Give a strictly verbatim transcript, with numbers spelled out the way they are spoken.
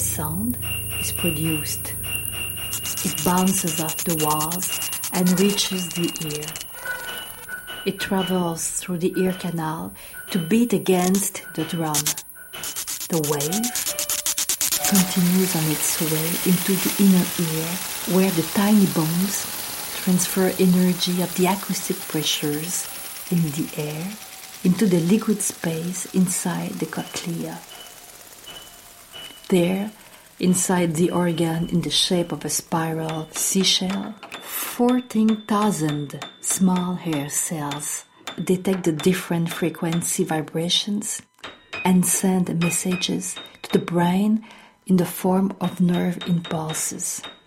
sound is produced. It bounces off the walls and reaches the ear. It travels through the ear canal to beat against the drum. The wave continues on its way into the inner ear, where the tiny bones transfer energy of the acoustic pressures in the air into the liquid space inside the cochlea. There, inside the organ in the shape of a spiral seashell, fourteen thousand small hair cells detect the different frequency vibrations and send messages to the brain in the form of nerve impulses.